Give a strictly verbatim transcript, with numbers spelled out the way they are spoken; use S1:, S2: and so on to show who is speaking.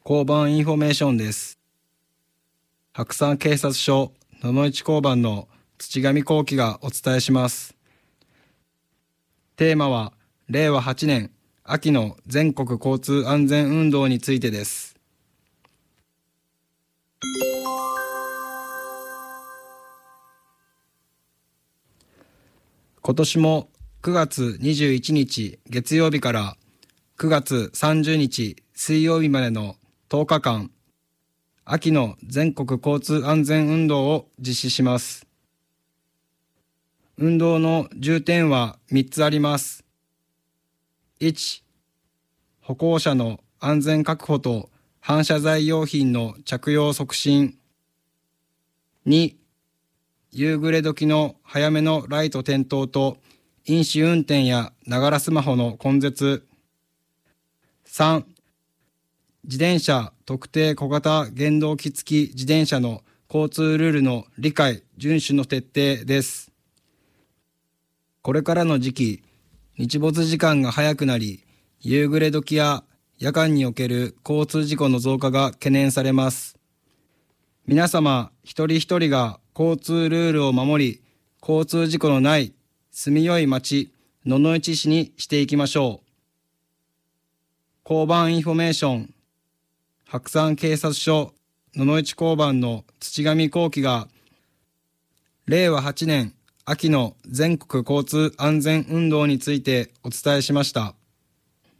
S1: 交番インフォメーションです。白山警察署野々市交番の土上幸喜がお伝えします。テーマはれいわはちねん秋の全国交通安全運動についてです。今年もくがつにじゅういちにち月曜日からくがつさんじゅうにち水曜日までのとおかかん、秋の全国交通安全運動を実施します。運動の重点はみっつあります。いち、歩行者の安全確保と反射材用品の着用促進。に、夕暮れ時の早めのライト点灯と飲酒運転やながらスマホの根絶。さん、自転車特定小型原動機付き自転車の交通ルールの理解・遵守の徹底です。これからの時期、日没時間が早くなり、夕暮れ時や夜間における交通事故の増加が懸念されます。皆様一人一人が交通ルールを守り、交通事故のない住みよい町、野々市市にしていきましょう。交番インフォメーション、白山警察署野々市交番の土上幸喜がれいわはちねん秋の全国交通安全運動についてお伝えしました。